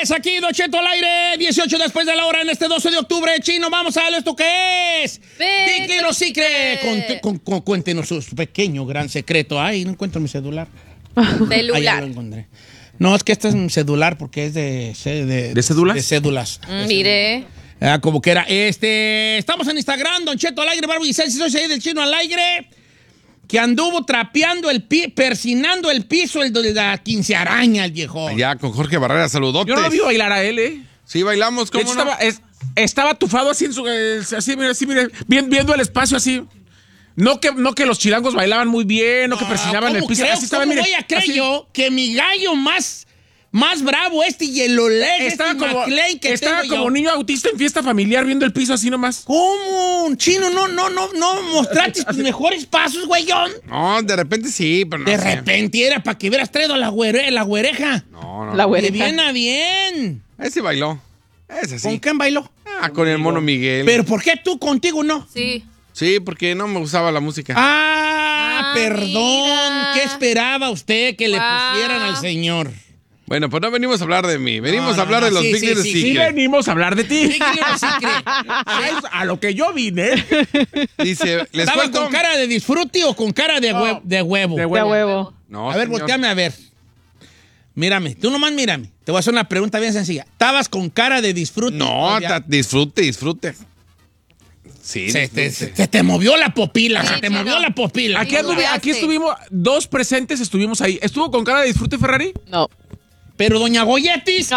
vez aquí, Don Cheto al aire, 18 después de la hora en este 12 de octubre. Chino, vamos a ver esto que es. Big Little Secret. Cuéntenos su pequeño, gran secreto. Ay, no encuentro mi celular. Celular. Ya lo encontré. No, es que este es mi celular porque es de cédulas. De cédulas. Mire. Como que era. Estamos en Instagram, Don Cheto al aire, Barbo y Celsi, soy ahí del Chino al aire. Que anduvo trapeando el piso, persinando el piso el de la quincearaña, el viejo. Ya, con Jorge Barrera, saludotes. Yo no lo vi bailar a él, ¿eh? Sí, bailamos, ¿cómo no? Estaba tufado así en su... así, mire, viendo el espacio así. No que los chilangos bailaban muy bien, no que persinaban el piso. Así estaba, mire, voy a creer yo que mi gallo más bravo Yellow Leg, estaba como, McLean que estaba tengo como yo. niño autista en fiesta familiar viendo el piso así nomás. ¿Cómo? Chino, no mostraste tus mejores pasos, güeyón. No, de repente sí, pero no De sé. repente era para que hubieras traído la güereja. No. La De güereja. bien a bien. Ese bailó. Ese sí. ¿Con quién bailó? Con el mono Miguel. ¿Pero por qué tú contigo no? Sí. Sí, porque no me gustaba la música. Perdón. Mira. ¿Qué esperaba usted que le pusieran al señor? Bueno, pues no venimos a hablar de mí. Venimos a hablar de los Big Little sí. Sí Secret. venimos a hablar de ti. Big Little Secret. A lo que yo vine. Dice, ¿les ¿Estaba cuento? con cara de disfrute o con cara de, No. de huevo? De De huevo. huevo. No, A ver, señor. volteame a ver. Mírame, tú nomás mírame. Te voy a hacer una pregunta bien sencilla. ¿Estabas con cara de disfrute? No, O de- disfrute. Sí, se disfrute. te movió la popila, Sí, se te chino. movió la popila. Aquí estuvimos, dos presentes estuvimos ahí. ¿Estuvo con cara de disfrute, Ferrari? No. Pero doña Goyetis,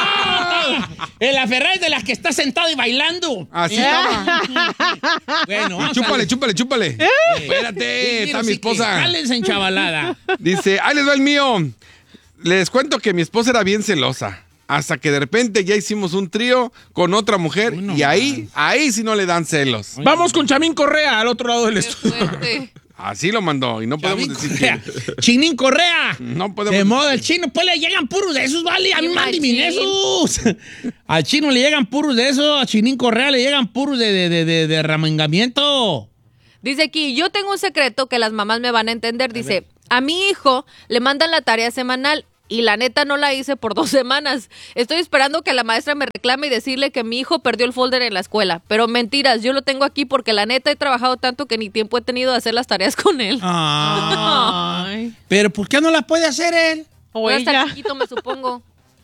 en la Ferrari de las que está sentada y bailando. Así estaba. Bueno, vamos Chúpale. Espérate, está mi esposa. Cálense en chavalada. Dice, ahí les va el mío. Les cuento que mi esposa era bien celosa. Hasta que de repente ya hicimos un trío con otra mujer. Uy, no y ahí sí no le dan celos. Vamos con Chamín Correa al otro lado del Qué estudio. fuerte. Así lo mandó. Y no podemos Chavín decir Correa. que... Chinín Correa. No podemos De moda, el chino, pues le llegan puros de esos, vale. A mí mándenme esos. Al chino le llegan puros de esos, a Chinín Correa le llegan puros de ramengamiento. Dice aquí, yo tengo un secreto que las mamás me van a entender. Dice, a mi hijo le mandan la tarea semanal y la neta no la hice por 2 semanas. Estoy esperando que la maestra me reclame y decirle que mi hijo perdió el folder en la escuela. Pero mentiras, yo lo tengo aquí porque la neta he trabajado tanto que ni tiempo he tenido de hacer las tareas con él. Ay. Pero ¿por qué no la puede hacer él? O está chiquito, me supongo.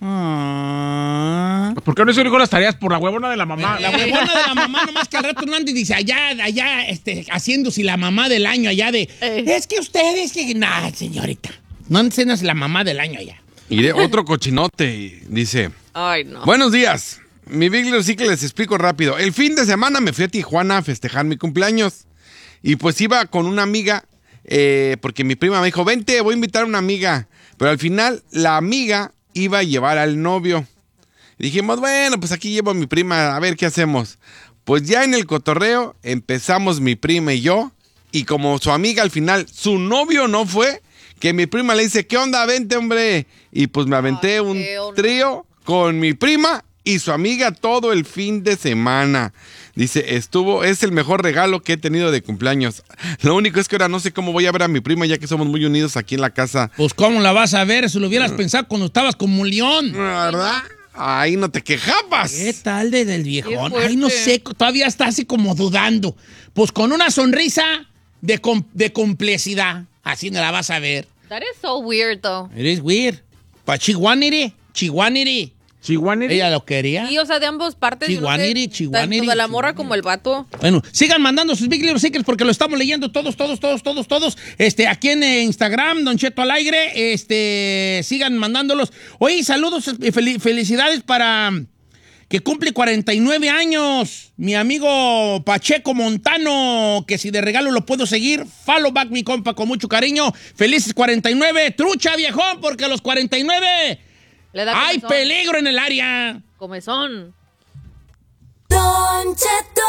Ah. ¿Por qué no se con las tareas? Por la huevona de la mamá. La huevona de la mamá, nomás que al rato no anda y dice allá, haciendo si la mamá del año allá de. Es que ustedes que. Nah, señorita. No enseñas la mamá del año allá. Y de otro cochinote. Y dice, Ay, no. buenos días. Mi Big Little Secret les explico rápido. El fin de semana me fui a Tijuana a festejar mi cumpleaños. Y pues iba con una amiga, porque mi prima me dijo, vente, voy a invitar a una amiga. Pero al final la amiga iba a llevar al novio. Y dijimos, bueno, pues aquí llevo a mi prima, a ver qué hacemos. Pues ya en el cotorreo empezamos mi prima y yo. Y como su amiga al final, su novio no fue, que mi prima le dice, ¿qué onda? Vente, hombre. Y pues me aventé un trío con mi prima y su amiga todo el fin de semana. Dice, es el mejor regalo que he tenido de cumpleaños. Lo único es que ahora no sé cómo voy a ver a mi prima, ya que somos muy unidos aquí en la casa. Pues, ¿cómo la vas a ver? Si lo hubieras pensado cuando estabas como un león. ¿Verdad? Ahí no te quejabas. ¿Qué tal del viejón? Qué Ay, no fuerte. sé, todavía está así como dudando. Pues con una sonrisa de complicidad. Así no la vas a ver. That is so weird, though. Eres weird. Pa' Chihuaniri. Chihuahua. Ella lo quería. Y, o sea, de ambas partes. yo no sé, Chihuaniri. tanto de la morra como el vato. Bueno, sigan mandando sus Big Little Secrets porque lo estamos leyendo todos. Aquí en Instagram, Don Cheto al aire. Sigan mandándolos. Oye, saludos y felicidades para que cumple 49 años. Mi amigo Pacheco Montano, que si de regalo lo puedo seguir. Follow back, mi compa, con mucho cariño. Felices 49. Trucha, viejón, porque a los 49 Le da hay comezón. peligro en el área. Comezón. Don Cheto.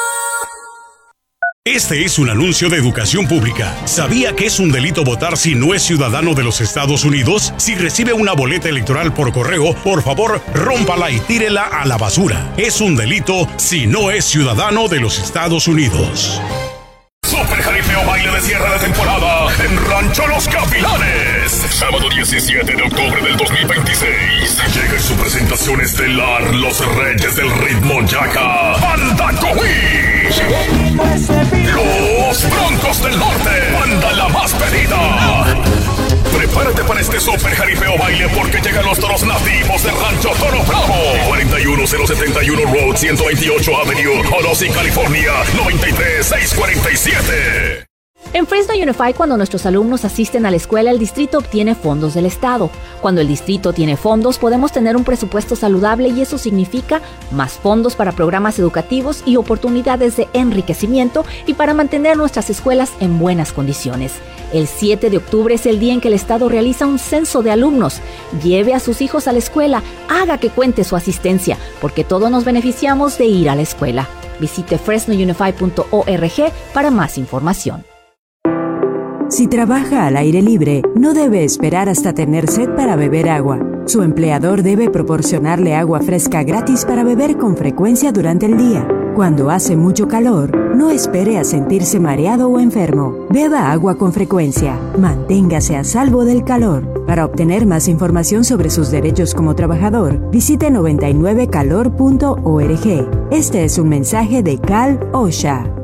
Este es un anuncio de educación pública. ¿Sabía que es un delito votar si no es ciudadano de los Estados Unidos? Si recibe una boleta electoral por correo, por favor, rómpala y tírela a la basura. Es un delito si no es ciudadano de los Estados Unidos. Super Jaripeo Baile de Cierre de Temporada en Rancho Los Gavilanes. Sábado 17 de octubre del 2026. Llega en su presentación bailar los reyes del ritmo yaca. ¡Banda Cowish! Los Broncos del Norte. ¡Banda la más pedida! Prepárate para este super jaripeo baile porque llegan los toros nativos del Rancho Toro Bravo. 41071 Road 128 Avenue, Holosí, California, 93647. En Fresno Unified, cuando nuestros alumnos asisten a la escuela, el distrito obtiene fondos del estado. Cuando el distrito tiene fondos, podemos tener un presupuesto saludable y eso significa más fondos para programas educativos y oportunidades de enriquecimiento y para mantener nuestras escuelas en buenas condiciones. El 7 de octubre es el día en que el estado realiza un censo de alumnos. Lleve a sus hijos a la escuela, haga que cuente su asistencia, porque todos nos beneficiamos de ir a la escuela. Visite fresnounified.org para más información. Si trabaja al aire libre, no debe esperar hasta tener sed para beber agua. Su empleador debe proporcionarle agua fresca gratis para beber con frecuencia durante el día. Cuando hace mucho calor, no espere a sentirse mareado o enfermo. Beba agua con frecuencia. Manténgase a salvo del calor. Para obtener más información sobre sus derechos como trabajador, visite 99calor.org. Este es un mensaje de Cal OSHA.